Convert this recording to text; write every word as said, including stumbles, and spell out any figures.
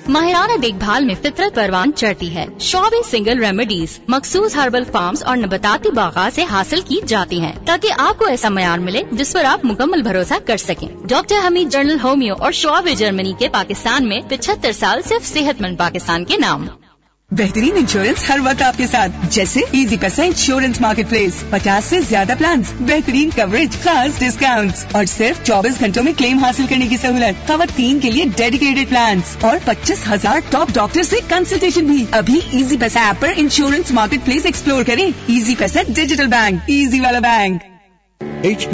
माहिराना देखभाल में फितरत परवान चढ़ती है। शॉबी सिंगल रेमेडीज मखसूस हर्बल फार्म्स और नबाताती बागात से हासिल की जाती हैं, ताकि आपको ऐसा मयार मिले जिस पर आप मुकम्मल भरोसा कर सकें। डॉक्टर हमीद जनरल होमियो और शॉबी जर्मनी के पाकिस्तान में पिछहत्तर साल सिर्फ सेहतमंद पाकिस्तान के नाम। बेहतरीन इंश्योरेंस हर वक्त आपके साथ, जैसे इजी पैसा इंश्योरेंस मार्केट प्लेस। पचास से ज्यादा प्लान, बेहतरीन कवरेज, खास डिस्काउंट और सिर्फ चौबीस घंटों में क्लेम हासिल करने की सहूलत। खवातीन के लिए डेडिकेटेड प्लान और पच्चीस हजार टॉप डॉक्टर से कंसल्टेशन भी। अभी इजी पैसा ऐप पर इंश्योरेंस मार्केट प्लेस एक्सप्लोर करें। इजी पैसा डिजिटल बैंक, इजी वाला बैंक।